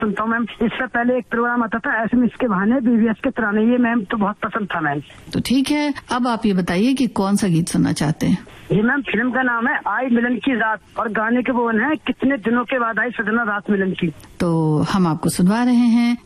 सुनता हूँ मैम। इससे पहले एक प्रोग्राम आता था SMS के बहाने BBS के तराने, ये मैम तो बहुत पसंद था मैम। तो ठीक है, अब आप ये बताइए कि कौन सा गीत सुनना चाहते हैं? जी मैम, फिल्म का नाम है आई मिलन की रात और गाने के बोल है कितने दिनों के बाद आई सजना रात मिलन की। तो हम आपको सुनवा रहे हैं